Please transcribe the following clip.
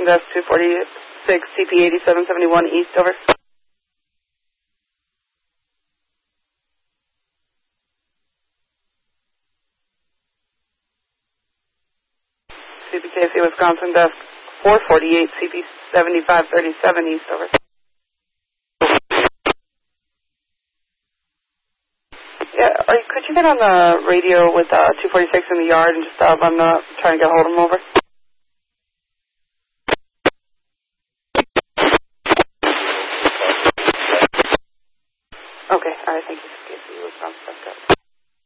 Wisconsin Desk 246, CP 8771 East, over. CPKC Wisconsin Desk 448, CP 7537 East, over. Yeah, could you get on the radio with 246 in the yard and just I'm trying to get a hold of him, over? Okay, all right, thank you. CPKC Wisconsin Desk.